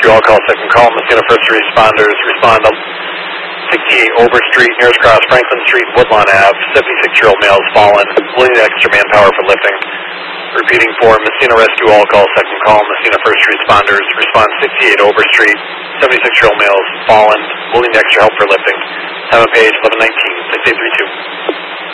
Rescue, all call, second call. Messina first responders respond to 68 Overstreet, nearest cross Franklin Street, Woodlawn Ave. 76-year-old male has fallen. We'll need extra manpower for lifting. Repeating for Messina Rescue, all call, second call. Messina first responders respond 68 Overstreet. 76-year-old male has fallen. We'll need extra help for lifting. Time of page 11:19, 6832.